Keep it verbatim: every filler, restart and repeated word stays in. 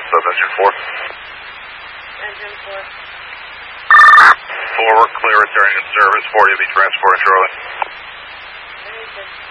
Sub engine four. Engine four. Four, we're clear, returning in service. Four, you'll be transporting Charlie. Very good.